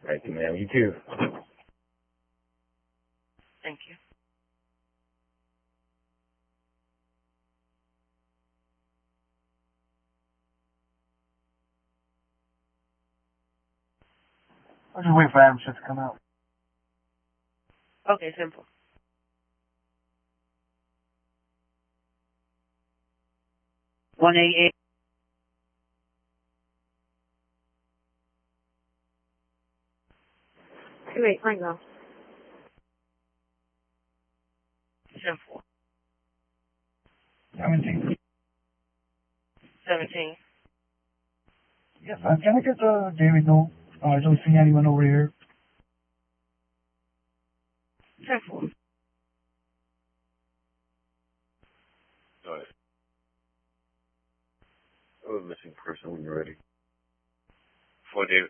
Thank you, ma'am. You too. Thank you. I'll just wait for Adam shit to come out. Okay, simple. One eight eight. Wait, hang on. Simple. 17. 17. Yes, can I get David? No, I don't see anyone over here. Simple. Go ahead. Oh, missing person when you're ready. For David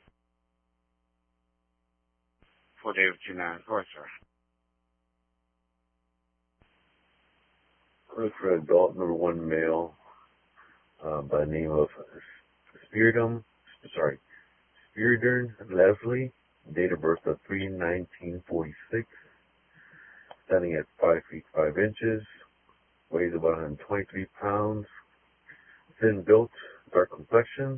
29. Go ahead, sir. Look for adult number 1 male by the name of Spiridon Leslie, date of birth of 3/1946, standing at 5 feet 5 inches, weighs about 123 pounds, thin built, dark complexion.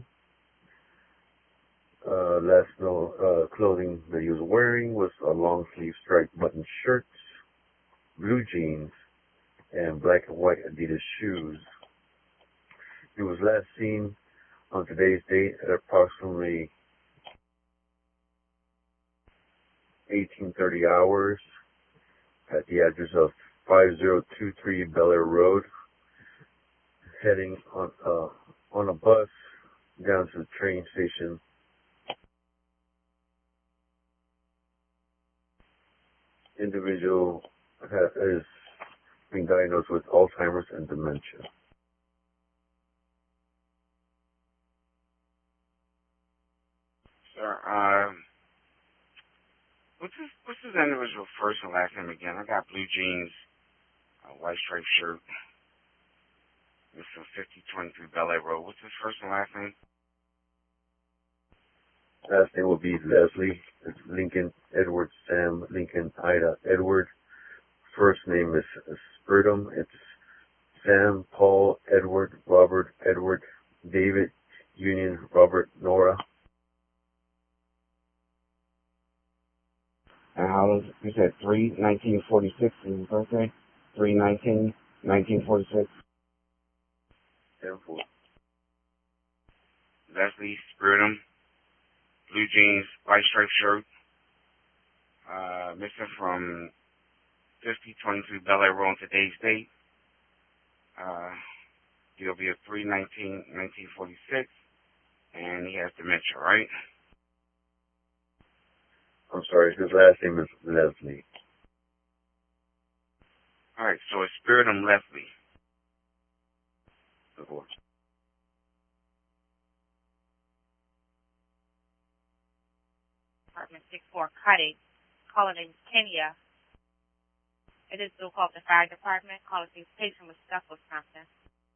Last clothing that he was wearing was a long sleeve striped button shirt, blue jeans, and black and white Adidas shoes. He was last seen on today's date at approximately 18:30 hours at the address of 5023 Bel Air Road, heading on a bus down to the train station. Individual is being diagnosed with Alzheimer's and dementia. Sir, what's this individual first and last name again? I got blue jeans, white striped shirt. This is 5023 Bel Air Road. What's his first and last name? Last name will be Leslie. It's Lincoln Edward Sam Lincoln Ida Edward. First name is Spiridon. It's Sam Paul Edward Robert Edward David Union Robert Nora. And how old is it? You said 3/1946 is his birthday? 3/19/1946. Leslie Spiridon, blue jeans, white striped shirt. Missing from 5023 Bel Air Road on today's date. He'll be a 3/19/1946, and he has dementia, right? I'm sorry, his last name is Leslie. All right, so it's Spiridon Leslie. Apartment 64 Cutting, calling in Kenya. It is still called the fire department, calling the patient was stuck with something.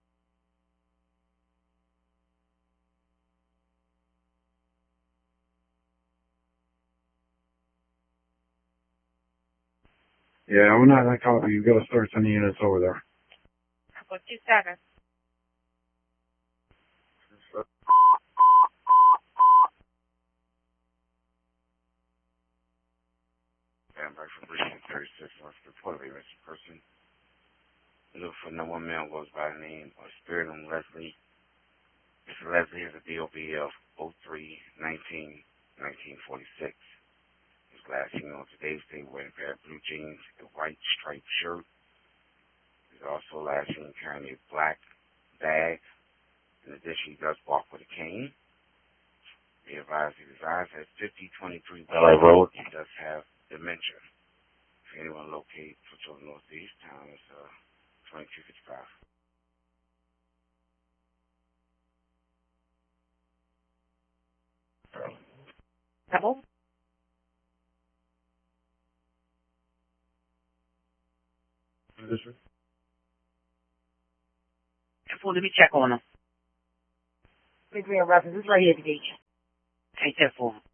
Yeah, we're not that copy. You've got to start sending units over there. Couple 27. Stand by for briefing 36 wants to report a missing person. Look for no one male goes by the name of Spiridon Leslie. Mr. Leslie has a DOB of 03/19/1946. His last seen on today's date wearing a pair of blue jeans, a white striped shirt. He's also last seen carrying a black bag. In addition, he does walk with a cane. Be advised he resides at 5023 Bel Air Road. He does have dementia. If anyone locate Patrol Northeast, town is 2255. Double. Let me check on him. Big real reference. This is right here at the beach. Take that for him.